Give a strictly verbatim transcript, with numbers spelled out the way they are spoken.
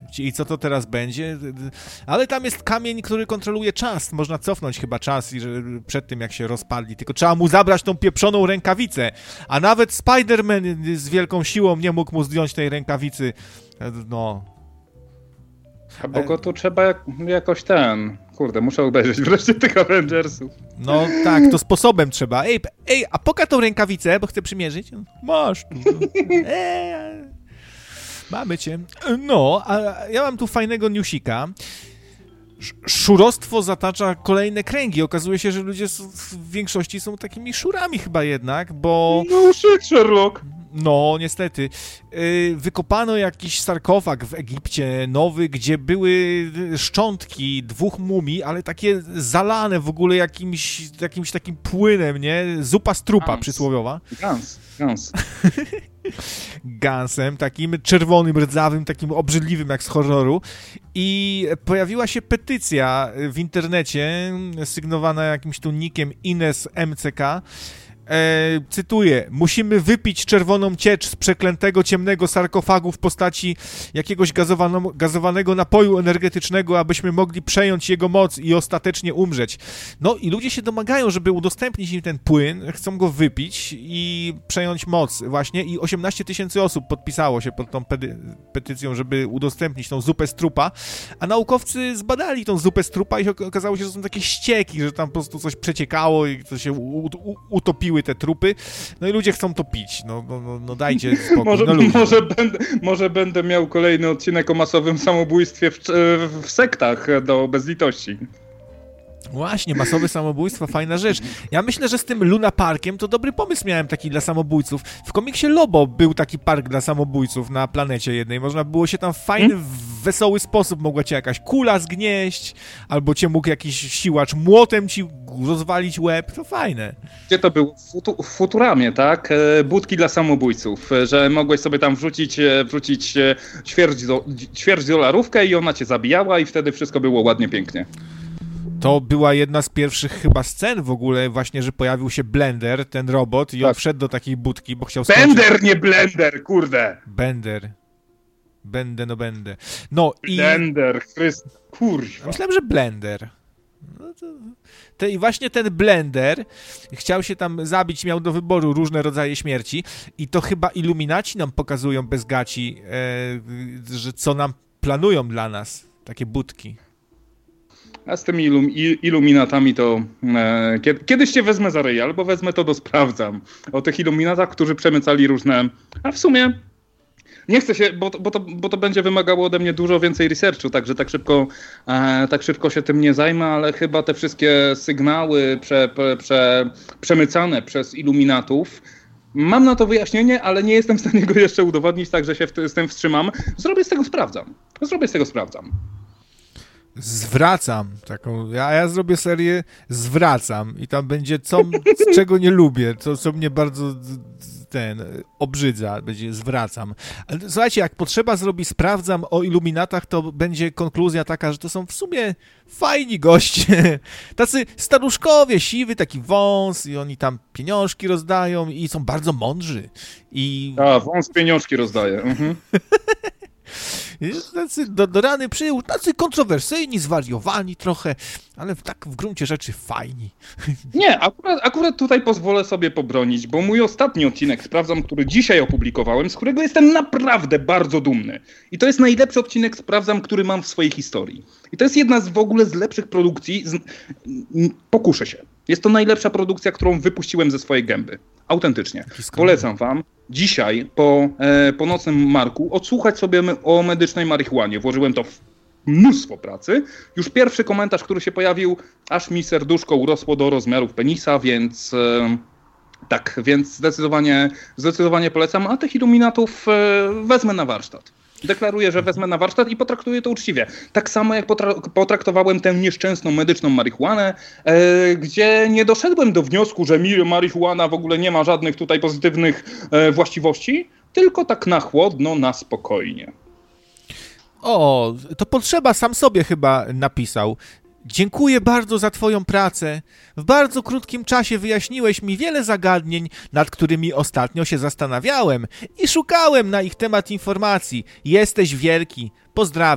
I co to teraz będzie? Ale tam jest kamień, który kontroluje czas. Można cofnąć chyba czas i że przed tym, jak się rozpadli. Tylko trzeba mu zabrać tą pieprzoną rękawicę. A nawet Spider-Man z wielką siłą nie mógł mu zdjąć tej rękawicy. No. A bo go tu trzeba jak, jakoś ten... Kurde, muszę obejrzeć wreszcie tych Avengersów. No tak, to sposobem trzeba. Ej, ej, a pokaż tą rękawicę, bo chcę przymierzyć. Masz tu. Ej, mamy cię. No, a ja mam tu fajnego newsika. Szurostwo zatacza kolejne kręgi. Okazuje się, że ludzie w większości są takimi szurami chyba jednak, bo... No, Sherlock. No, niestety. Wykopano jakiś sarkofag w Egipcie nowy, gdzie były szczątki dwóch mumii, ale takie zalane w ogóle jakimś, jakimś takim płynem, nie? Zupa z trupa Gans. przysłowiowa. Gans, gans. Gansem, takim czerwonym, rdzawym, takim obrzydliwym jak z horroru. I pojawiła się petycja w internecie, sygnowana jakimś tu nickiem Ines M C K. E, cytuję: musimy wypić czerwoną ciecz z przeklętego ciemnego sarkofagu w postaci jakiegoś gazowano, gazowanego napoju energetycznego, abyśmy mogli przejąć jego moc i ostatecznie umrzeć. No i ludzie się domagają, żeby udostępnić im ten płyn, chcą go wypić i przejąć moc właśnie i osiemnaście tysięcy osób podpisało się pod tą pedy- petycją, żeby udostępnić tą zupę z trupa, a naukowcy zbadali tą zupę z trupa i się okazało się, że są takie ścieki, że tam po prostu coś przeciekało i to się u- u- utopiły te trupy, no i ludzie chcą to pić. No, no, no, no dajcie spokój. Może, no może, będę, może będę miał kolejny odcinek o masowym samobójstwie w, w sektach do bezlitości. Właśnie, masowe samobójstwa, fajna rzecz. Ja myślę, że z tym Luna Parkiem to dobry pomysł miałem taki dla samobójców. W komiksie Lobo był taki park dla samobójców na planecie jednej. Można było się tam w fajny, hmm? wesoły sposób mogła cię jakaś kula zgnieść, albo cię mógł jakiś siłacz młotem ci rozwalić łeb. To fajne. Gdzie to było? W, futu- w Futuramie, tak? Budki dla samobójców, że mogłeś sobie tam wrzucić, wrzucić ćwierć, do, ćwierć dolarówkę i ona cię zabijała i wtedy wszystko było ładnie, pięknie. To była jedna z pierwszych chyba scen w ogóle właśnie, że pojawił się Blender, ten robot i on tak. wszedł do takiej budki, bo chciał skończyć... Bender, nie Blender, kurde! Bender. Będę, no będę. No i... Blender, Chryst... kurwa. Myślałem, że Blender. No to... Te, I właśnie ten Blender chciał się tam zabić, miał do wyboru różne rodzaje śmierci i to chyba Illuminaci nam pokazują bez gaci, e, że co nam planują dla nas, takie budki. A z tymi ilum, iluminatami to e, kiedy, kiedyś cię wezmę za ryj, albo wezmę to do sprawdzam. O tych iluminatach, którzy przemycali różne... A w sumie nie chcę się, bo, bo, to, bo to będzie wymagało ode mnie dużo więcej researchu, także tak szybko, e, tak szybko się tym nie zajmę, ale chyba te wszystkie sygnały prze, prze, prze, przemycane przez iluminatów, mam na to wyjaśnienie, ale nie jestem w stanie go jeszcze udowodnić, także się w, z tym wstrzymam. Zrobię z tego sprawdzam. Zrobię z tego sprawdzam. Zwracam taką, ja, ja zrobię serię Zwracam i tam będzie co, czego nie lubię, co, co mnie bardzo ten obrzydza, będzie Zwracam. Ale słuchajcie, jak potrzeba zrobi Sprawdzam o Iluminatach, to będzie konkluzja taka, że to są w sumie fajni goście, tacy staruszkowie, siwy, taki wąs i oni tam pieniążki rozdają i są bardzo mądrzy. I... A, wąs pieniążki rozdaje. Mhm. Tacy do, do rany przyjął, tacy kontrowersyjni, zwariowani trochę, ale tak w gruncie rzeczy fajni. Nie, akurat, akurat tutaj pozwolę sobie pobronić, bo mój ostatni odcinek Sprawdzam, który dzisiaj opublikowałem, z którego jestem naprawdę bardzo dumny. I to jest najlepszy odcinek Sprawdzam, który mam w swojej historii. I to jest jedna z w ogóle z lepszych produkcji, z... pokuszę się. Jest to najlepsza produkcja, którą wypuściłem ze swojej gęby. Autentycznie. Polecam wam dzisiaj po, e, po nocnym marku odsłuchać sobie o medycznej marihuanie. Włożyłem to w mnóstwo pracy. Już pierwszy komentarz, który się pojawił, aż mi serduszko urosło do rozmiarów penisa, więc e, tak, więc zdecydowanie, zdecydowanie polecam. A tych iluminatów e, wezmę na warsztat. Deklaruję, że wezmę na warsztat i potraktuję to uczciwie. Tak samo jak potra- potraktowałem tę nieszczęsną medyczną marihuanę, e, gdzie nie doszedłem do wniosku, że marihuana w ogóle nie ma żadnych tutaj pozytywnych e, właściwości, tylko tak na chłodno, na spokojnie. O, to Potrzeba sam sobie chyba napisał. Dziękuję bardzo za twoją pracę. W bardzo krótkim czasie wyjaśniłeś mi wiele zagadnień, nad którymi ostatnio się zastanawiałem i szukałem na ich temat informacji. Jesteś wielki. Pozdrawiam.